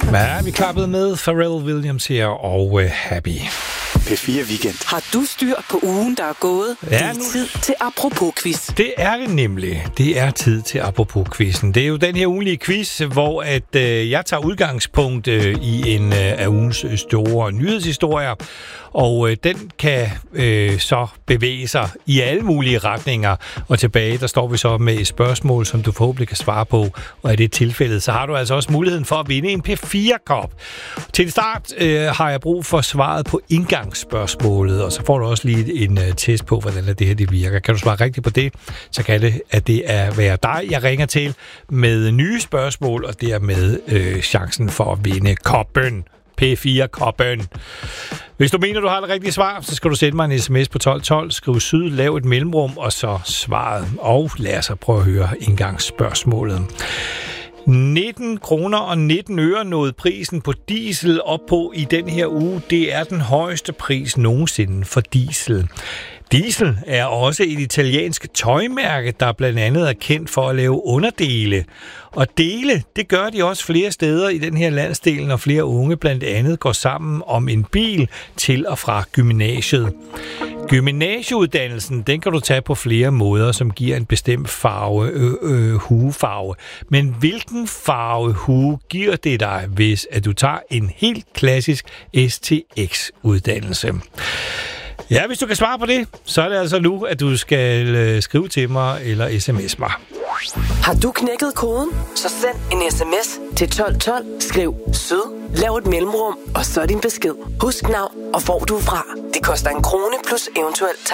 Ja, vi klappede med Pharrell Williams her og Happy. P4 Weekend. Har du styr på ugen, der er gået? Ja, det er tid til Apropos-quiz. Det er det nemlig. Det er tid til Apropos-quizzen. Det er jo den her ugenlige quiz, hvor jeg tager udgangspunkt i en af ugens store nyhedshistorier. Og den kan så bevæge sig i alle mulige retninger. Og tilbage, der står vi så med et spørgsmål, som du forhåbentlig kan svare på. Og er det tilfældet, så har du altså også muligheden for at vinde en P4-kop. Til start har jeg brug for svaret på indgangsspørgsmålet. Og så får du også lige en test på, hvordan det her det virker. Kan du svare rigtigt på det, så kan det, at det er være dig, jeg ringer til med nye spørgsmål. Og dermed chancen for at vinde koppen. P4-koppen. Hvis du mener, du har det rigtige svar, så skal du sende mig en sms på 1212, skriv syd, lav et mellemrum, og så svaret. Og lad os prøve at høre indgangsspørgsmålet. 19 kroner og 19 øre nåede prisen på diesel op på i den her uge. Det er den højeste pris nogensinde for diesel. Diesel er også et italiensk tøjmærke, der blandt andet er kendt for at lave underdele. Og dele, det gør de også flere steder i den her landsdel, når flere unge blandt andet går sammen om en bil til og fra gymnasiet. Gymnasieuddannelsen, den kan du tage på flere måder, som giver en bestemt huefarve. Men hvilken farve hue giver det dig, hvis at du tager en helt klassisk STX-uddannelse? Ja, hvis du kan svare på det, så er det altså nu, at du skal skrive til mig eller sms mig. Har du knækket koden? Så send en sms til 1212, skriv syd, lav et mellemrum, og så din besked. Husk navn og hvor du er fra. Det koster 1 krone plus eventuelt